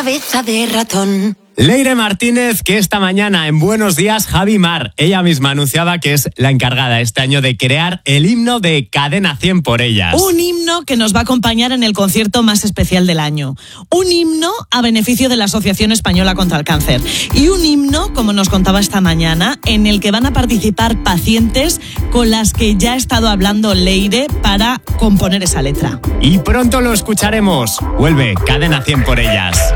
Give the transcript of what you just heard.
cabeza de ratón. Leire Martínez, que esta mañana en Buenos Días Javi Mar, ella misma anunciaba que es la encargada este año de crear el himno de Cadena 100 por ellas. Un himno que nos va a acompañar en el concierto más especial del año. Un himno a beneficio de la Asociación Española contra el Cáncer. Y un himno, como nos contaba esta mañana, en el que van a participar pacientes con las que ya ha estado hablando Leire para componer esa letra. Y pronto lo escucharemos. Vuelve Cadena 100 por ellas.